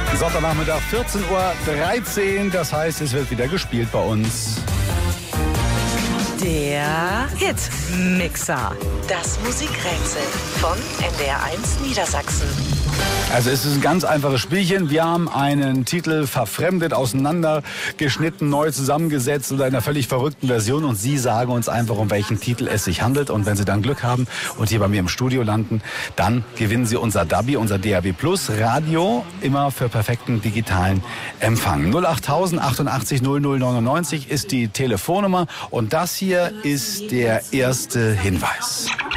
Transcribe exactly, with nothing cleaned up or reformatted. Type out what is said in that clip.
Sonntagnachmittag, vierzehn Uhr dreizehn. Das heißt, es wird wieder gespielt bei uns. Der Hitmixer. Das Musikrätsel von N D R eins Niedersachsen. Also es ist ein ganz einfaches Spielchen. Wir haben einen Titel verfremdet, auseinandergeschnitten, neu zusammengesetzt oder in einer völlig verrückten Version. Und Sie sagen uns einfach, um welchen Titel es sich handelt. Und wenn Sie dann Glück haben und hier bei mir im Studio landen, dann gewinnen Sie unser D A B I, unser D A B Plus Radio, immer für perfekten digitalen Empfang. null achttausend achtundachtzig null null neunundneunzig ist die Telefonnummer. Und das hier ist der erste Hinweis.